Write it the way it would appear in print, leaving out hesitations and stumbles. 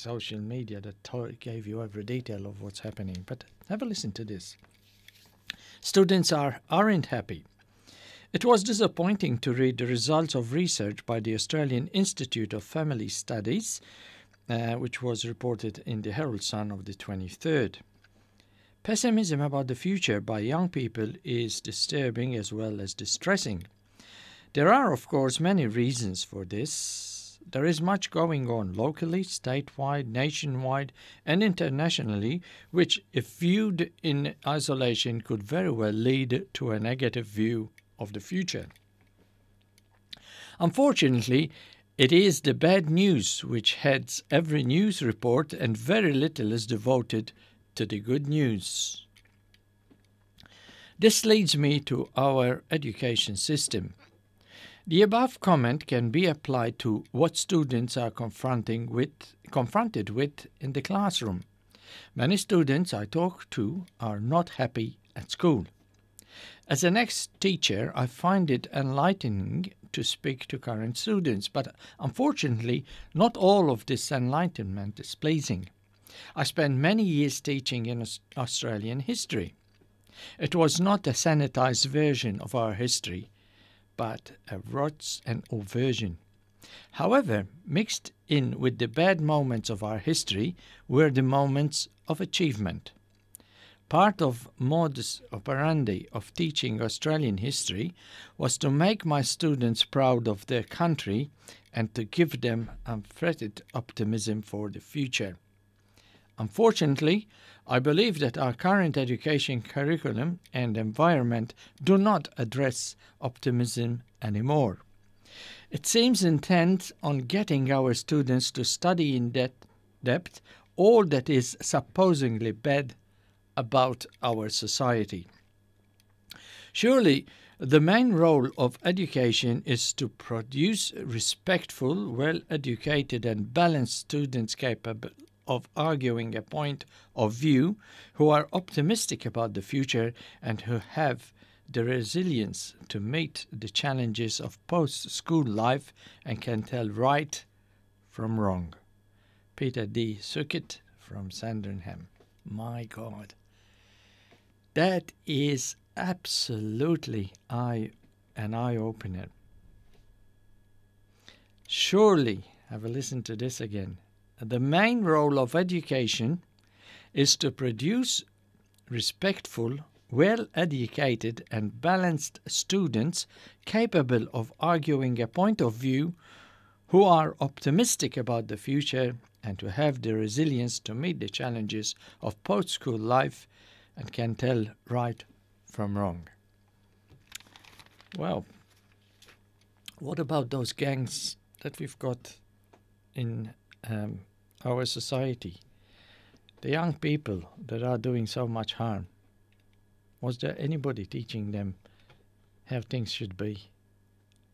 social media that gave you every detail of what's happening. But have a listen to this. Students aren't happy. It was disappointing to read the results of research by the Australian Institute of Family Studies, which was reported in the Herald Sun of the 23rd. Pessimism about the future by young people is disturbing as well as distressing. There are, of course, many reasons for this. There is much going on locally, statewide, nationwide, and internationally, which, if viewed in isolation, could very well lead to a negative view of the future. Unfortunately, it is the bad news which heads every news report, and very little is devoted to the good news. This leads me to our education system. The above comment can be applied to what students are confronted with in the classroom. Many students I talk to are not happy at school. As an ex-teacher, I find it enlightening to speak to current students, but unfortunately, not all of this enlightenment is pleasing. I spent many years teaching in Australian history. It was not a sanitized version of our history, but a rots and old version. However, mixed in with the bad moments of our history were the moments of achievement. Part of modus operandi of teaching Australian history was to make my students proud of their country and to give them unfettered optimism for the future. Unfortunately, I believe that our current education curriculum and environment do not address optimism anymore. It seems intent on getting our students to study in depth all that is supposedly bad about our society. Surely, the main role of education is to produce respectful, well-educated and balanced students capable of arguing a point of view, who are optimistic about the future and who have the resilience to meet the challenges of post-school life and can tell right from wrong. Peter D. Suckett from Sandringham. My God. That is absolutely an eye-opener. Surely, have a listen to this again. The main role of education is to produce respectful, well-educated and balanced students capable of arguing a point of view, who are optimistic about the future and who have the resilience to meet the challenges of post-school life and can tell right from wrong. Well, what about those gangs that we've got in our society? The young people that are doing so much harm. Was there anybody teaching them how things should be?